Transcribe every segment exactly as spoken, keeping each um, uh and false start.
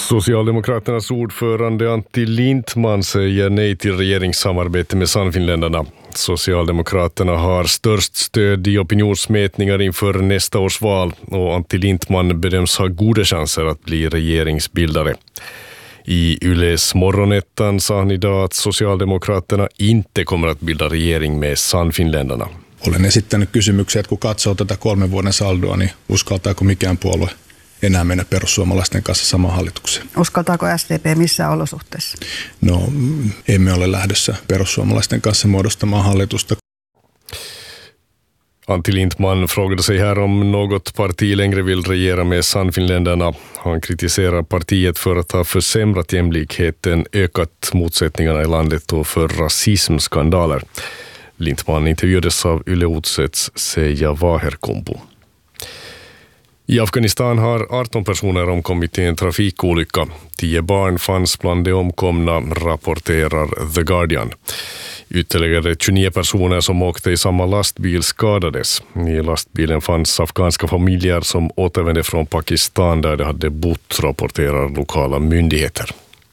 Socialdemokraternas ordförande Antti Lindman säger nej till regeringssamarbete med Sannfinländarna. Socialdemokraterna har störst stöd i opinionsmätningar inför nästa års val och Antti Lindman bedöms ha goda chanser att bli regeringsbildare. I Yles morgonettan sa han idag att Socialdemokraterna inte kommer att bilda regering med Sannfinländarna. Olen esittänyt kysymyksiä, että kun katsoo tätä kolmen vuoden saldoa, niin uskaltaako mikään puolue enää mennä perussuomalaisten kanssa samaan hallitukseen? Uskaltaako S D P missään olosuhteissa? No, emme ole lähdössä perussuomalaisten kanssa muodostamaan hallitusta. Antti Lindman frågade sig här om något parti längre vill regera med Sannfinländarna. Han kritiserar partiet för att ha försämrat jämlikheten, ökat motsättningarna i landet och för rasismskandaler. Lindman intervjuades av Yle Utsets Seija Vaherkumpu. I Afghanistan har arton personer omkommit i en trafikolycka. Tio barn fanns bland de omkomna, rapporterar The Guardian. Ytterligare tjugonio personer som åkte i samma lastbil skadades. I lastbilen fanns afghanska familjer som återvände från Pakistan där de hade bott, rapporterar lokala myndigheter.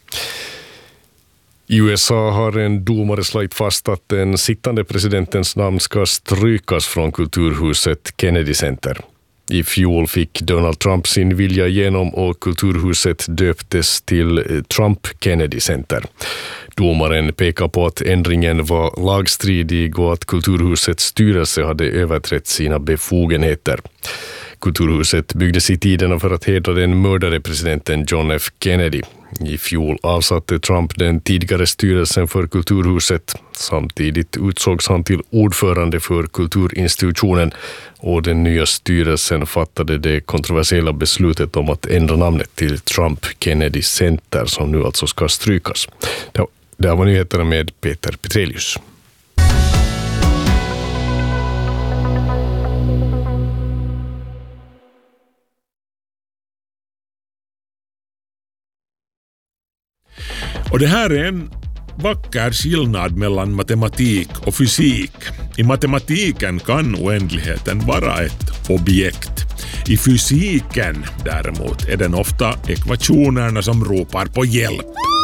I U S A har en domare slagit fast att den sittande presidentens namn ska strykas från kulturhuset Kennedy Center. I fjol fick Donald Trump sin vilja igenom och kulturhuset döptes till Trump Kennedy Center. Domaren pekar på att ändringen var lagstridig och att kulturhusets styrelse hade överträtt sina befogenheter. Kulturhuset byggdes i tiderna för att hedra den mördade presidenten John F. Kennedy. I fjol avsatte Trump den tidigare styrelsen för kulturhuset. Samtidigt utsågs han till ordförande för kulturinstitutionen och den nya styrelsen fattade det kontroversiella beslutet om att ändra namnet till Trump Kennedy Center som nu alltså ska strykas. Det här var nyheterna med Peter Petrelius. Och det här är en vacker skillnad mellan matematik och fysik. I matematiken kan oändligheten vara ett objekt. I fysiken däremot är den ofta ekvationerna som ropar på hjälp.